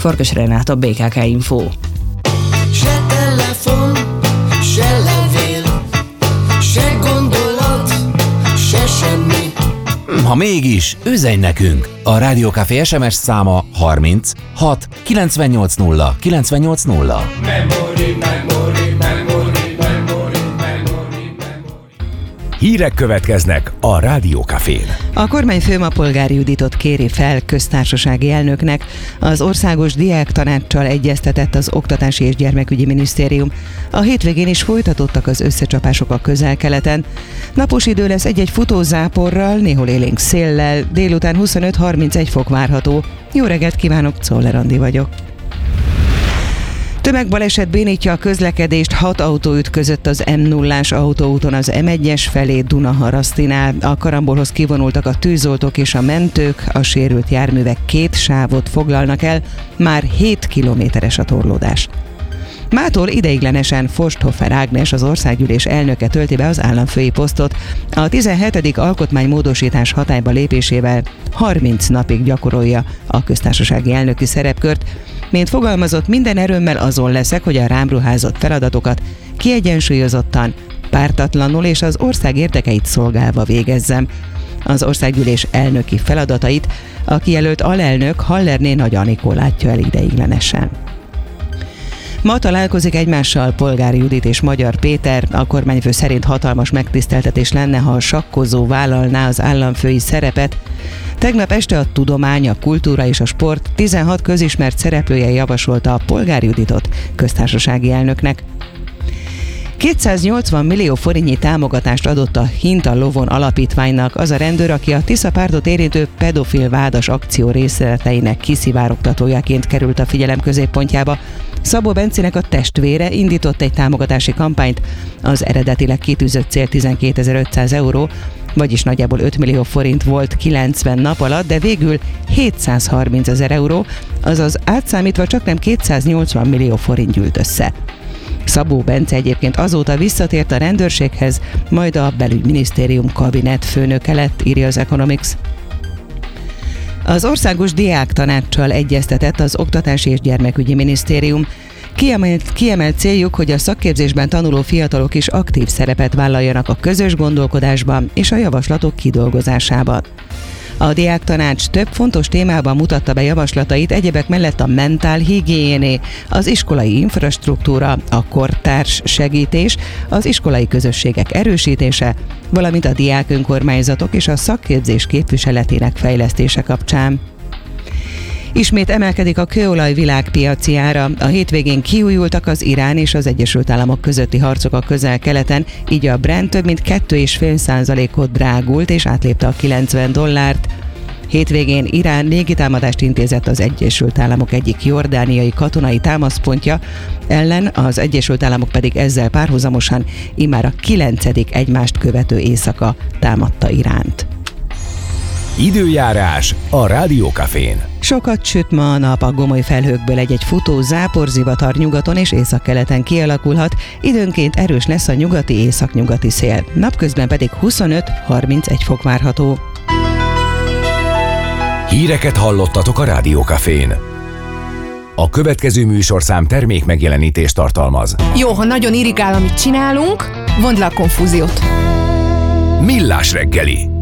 Farkas Renáta, BKK Info. Se telefon, se levél, se gondolat, se semmi. Ha mégis, üzenj nekünk! A Rádió Café SMS száma 30 6 980 980. Memory. Hírek következnek a Rádió Cafén. A kormányfő ma Polgári Juditot kéri fel köztársasági elnöknek. Az Országos Diáktanáccsal egyeztetett az Oktatási és Gyermekügyi Minisztérium. A hétvégén is folytatódtak az összecsapások a Közel-Keleten. Napos idő lesz egy-egy futózáporral, néhol élénk széllel, délután 25-31 fok várható. Jó reggelt kívánok, Czoller Andi vagyok. Tömegbaleset bénítja a közlekedést, 6 autó ütközött az M0-ás autóúton az M1-es felé Dunaharasztinál. A karambolhoz kivonultak a tűzoltók és a mentők, a sérült járművek 2 sávot foglalnak el, már 7 kilométeres a torlódás. Mától ideiglenesen Forsthofer Ágnes, az országgyűlés elnöke tölti be az államfői posztot. A 17. alkotmánymódosítás hatályba lépésével 30 napig gyakorolja a köztársasági elnöki szerepkört. Mint fogalmazott, minden erőmmel azon leszek, hogy a rám ruházott feladatokat kiegyensúlyozottan, pártatlanul és az ország érdekeit szolgálva végezzem. Az országgyűlés elnöki feladatait a kijelölt alelnök Hallerné Nagy Anikó látja el ideiglenesen. Ma találkozik egymással Polgári Judit és Magyar Péter. A kormányfő szerint hatalmas megtiszteltetés lenne, ha a sakkozó vállalná az államfői szerepet. Tegnap este a tudomány, a kultúra és a sport 16 közismert szereplője javasolta a Polgári Juditot köztársasági elnöknek. 280 millió forintnyi támogatást adott a Hinta Lovon alapítványnak az a rendőr, aki a Tisza pártot érintő pedofil vádas akció részleteinek kiszivárogtatójaként került a figyelem középpontjába. Szabó Bencének a testvére indított egy támogatási kampányt, az eredetileg kitűzött cél 12.500 euró, vagyis nagyjából 5 millió forint volt 90 nap alatt, de végül 730 000 euró, azaz átszámítva csaknem 280 millió forint gyűlt össze. Szabó Bence egyébként azóta visszatért a rendőrséghez, majd a belügyminisztérium kabinetfőnöke lett, írja az Economics. Az Országos Diáktanáccsal egyeztetett az Oktatási és Gyermekügyi Minisztérium. Kiemelt céljuk, hogy a szakképzésben tanuló fiatalok is aktív szerepet vállaljanak a közös gondolkodásban és a javaslatok kidolgozásában. A Diáktanács több fontos témában mutatta be javaslatait, egyebek mellett a mentálhigiéné, az iskolai infrastruktúra, a kortárs segítés, az iskolai közösségek erősítése, valamint a diák önkormányzatok és a szakképzés képviseletének fejlesztése kapcsán. Ismét emelkedik a kőolaj világpiaci ára. A hétvégén kiújultak az Irán és az Egyesült Államok közötti harcok a Közel-Keleten, így a Brent több mint 2,5%-ot drágult és átlépte a $90. Hétvégén Irán légitámadást intézett az Egyesült Államok egyik jordániai katonai támaszpontja ellen, az Egyesült Államok pedig ezzel párhuzamosan immár a 9. egymást követő éjszaka támadta Iránt. Időjárás a Rádió Cafén. Sokat süt ma a nap, a gomoly felhőkből egy futó záporzivatar nyugaton és északkeleten kialakulhat, időnként erős lesz a nyugati-északnyugati szél, napközben pedig 25-31 fok várható. Híreket hallottatok a Rádió Cafén. A következő műsorszám termék megjelenítést tartalmaz. Jó, ha nagyon irigál, amit csinálunk, vondd le a konfúziót. Millás reggeli.